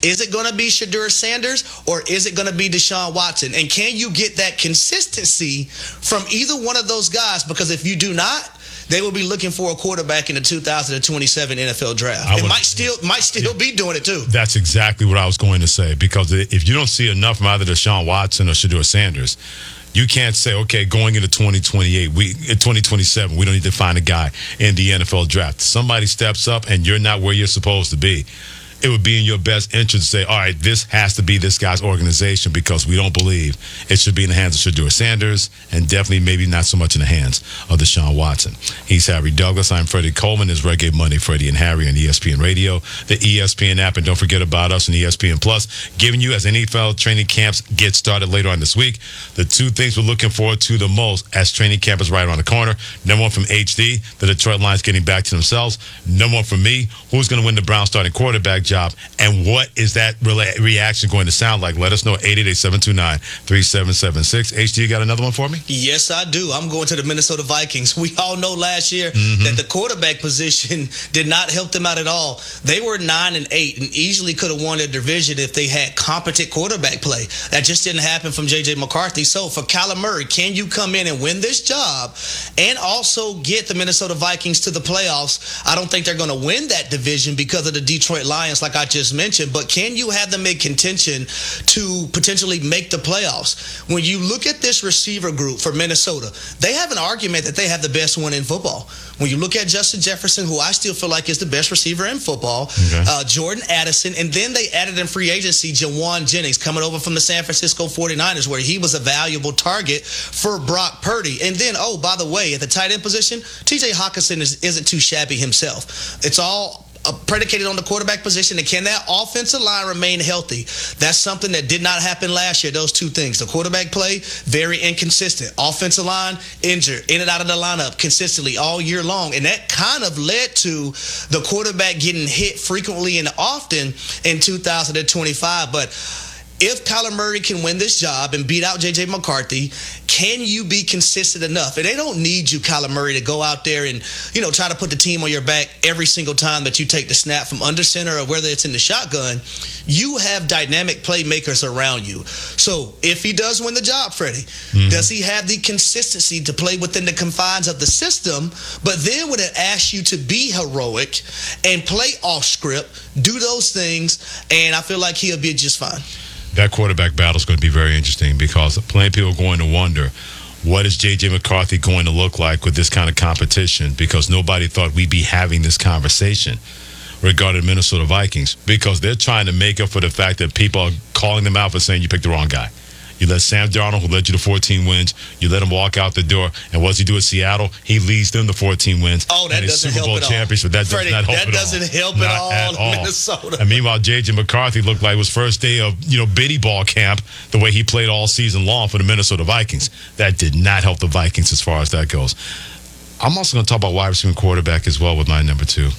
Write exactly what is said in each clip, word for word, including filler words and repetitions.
Is it going to be Shedeur Sanders or is it going to be Deshaun Watson? And can you get that consistency from either one of those guys? Because if you do not, they will be looking for a quarterback in the two thousand twenty-seven N F L draft. It might still might still be doing it too. That's exactly what I was going to say, because if you don't see enough from either Deshaun Watson or Shedeur Sanders, you can't say, okay, going into twenty twenty-eight, we in twenty twenty-seven, we don't need to find a guy in the N F L draft. Somebody steps up and you're not where you're supposed to be. It would be in your best interest to say, all right, this has to be this guy's organization, because we don't believe it should be in the hands of Shedeur Sanders, and definitely maybe not so much in the hands of Deshaun Watson. He's Harry Douglas. I'm Freddie Coleman. This is Reggae Monday, Freddie and Harry on E S P N Radio, the E S P N app, and don't forget about us on E S P N Plus, giving you, as N F L training camps get started later on this week, the two things we're looking forward to the most as training camp is right around the corner. Number one from H D, the Detroit Lions getting back to themselves. Number one from me, who's going to win the Browns starting quarterback job, and what is that re- reaction going to sound like? Let us know, eight eight eight, seven two nine, three seven seven six. H D, you got another one for me? Yes, I do. I'm going to the Minnesota Vikings. We all know last year mm-hmm. that the quarterback position did not help them out at all. They were nine and eight and easily could have won their division if they had competent quarterback play. That just didn't happen from J J McCarthy. So for Kyler Murray, can you come in and win this job and also get the Minnesota Vikings to the playoffs? I don't think they're going to win that division because of the Detroit Lions, like I just mentioned, but can you have them in contention to potentially make the playoffs? When you look at this receiver group for Minnesota, they have an argument that they have the best one in football. When you look at Justin Jefferson, who I still feel like is the best receiver in football, okay. uh, Jordan Addison, and then they added in free agency Jawan Jennings coming over from the San Francisco forty-niners, where he was a valuable target for Brock Purdy. And then, oh, by the way, at the tight end position, T J Hawkinson is, isn't too shabby himself. It's all predicated on the quarterback position, and can that offensive line remain healthy? That's something that did not happen last year. Those two things, the quarterback play, very inconsistent. Offensive line, injured, in and out of the lineup consistently all year long, and that kind of led to the quarterback getting hit frequently and often in two thousand twenty-five. But if Kyler Murray can win this job and beat out J J McCarthy, can you be consistent enough? And they don't need you, Kyler Murray, to go out there and, you know, try to put the team on your back every single time that you take the snap from under center or whether it's in the shotgun. You have dynamic playmakers around you. So if he does win the job, Freddie, mm-hmm. does he have the consistency to play within the confines of the system? But then when it asks you to be heroic and play off script, do those things, and I feel like he'll be just fine. That quarterback battle is going to be very interesting, because plenty of people are going to wonder, what is J J McCarthy going to look like with this kind of competition? Because nobody thought we'd be having this conversation regarding the Minnesota Vikings, because they're trying to make up for the fact that people are calling them out for saying you picked the wrong guy. You let Sam Darnold, who led you to fourteen wins, you let him walk out the door. And what does he do at Seattle? He leads them to fourteen wins. Oh, that and doesn't Super help Bowl at championship. all. That Freddie, does not help that at doesn't all. help not at all at in all. Minnesota. And meanwhile, J J McCarthy looked like it was first day of, you know, Biddy ball camp, the way he played all season long for the Minnesota Vikings. That did not help the Vikings as far as that goes. I'm also going to talk about wide receiver quarterback as well with my number two.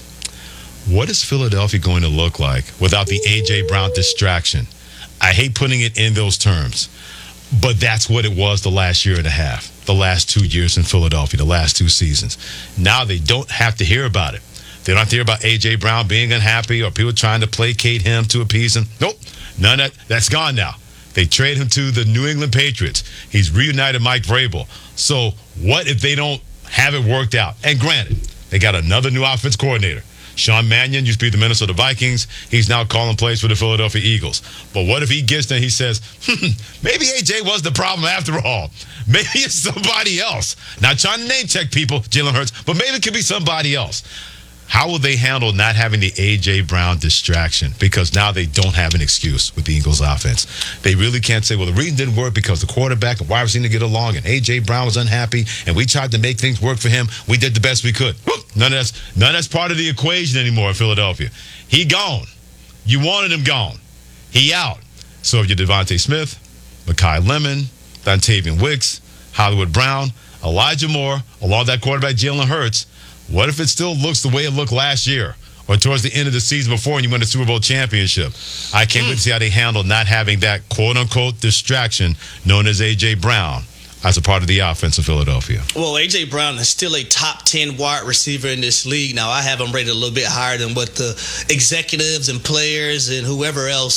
What is Philadelphia going to look like without the A J. Brown distraction? I hate putting it in those terms, but that's what it was the last year and a half, the last two years in Philadelphia, the last two seasons. Now they don't have to hear about it. They don't have to hear about A J. Brown being unhappy or people trying to placate him to appease him. Nope, none of that. That's gone now. They trade him to the New England Patriots. He's reunited Mike Vrabel. So what if they don't have it worked out? And granted, they got another new offense coordinator. Sean Mannion used to be the Minnesota Vikings. He's now calling plays for the Philadelphia Eagles. But what if he gets there and he says, hmm, maybe A J was the problem after all. Maybe it's somebody else. Not trying to name check people, Jalen Hurts, but maybe it could be somebody else. How will they handle not having the A J. Brown distraction? Because now they don't have an excuse with the Eagles offense. They really can't say, well, the reason didn't work because the quarterback and wide receiver didn't get along and A J. Brown was unhappy and we tried to make things work for him. We did the best we could. None of that's, none of that's part of the equation anymore in Philadelphia. He gone. You wanted him gone. He out. So if you're Devontae Smith, Mekhi Lemon, Dontavian Wicks, Hollywood Brown, Elijah Moore, along that quarterback Jalen Hurts, what if it still looks the way it looked last year or towards the end of the season before and you win the Super Bowl championship? I can't wait to see how they handle not having that quote-unquote distraction known as A J. Brown as a part of the offense of Philadelphia. Well, A J. Brown is still a top ten wide receiver in this league. Now, I have him rated a little bit higher than what the executives and players and whoever else